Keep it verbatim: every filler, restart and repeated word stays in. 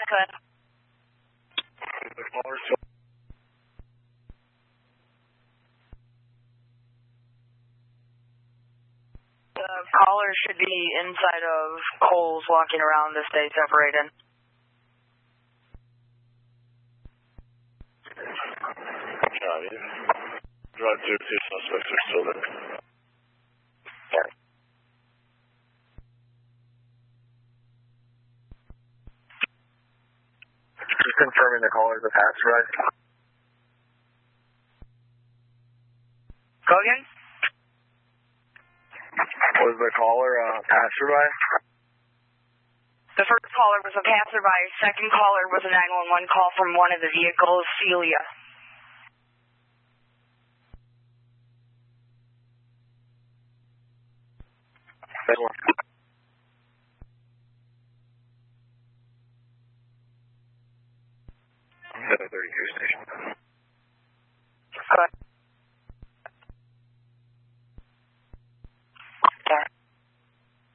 go ahead. The caller still... The caller should be inside of Kohl's walking around to stay separated. Copy. Drive through, two suspects are still there. Yeah. Just confirming the caller is a passerby. Go again? Was the caller a uh, passerby? The first caller was a passerby. Second caller was a nine one one call from one of the vehicles, Celia. seven thirty-two station.